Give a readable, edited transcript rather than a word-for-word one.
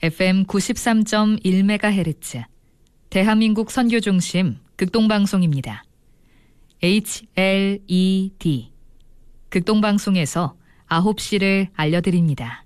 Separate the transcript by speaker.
Speaker 1: FM 93.1MHz 대한민국 선교중심 극동방송입니다. HLED 극동방송에서 9시를 알려드립니다.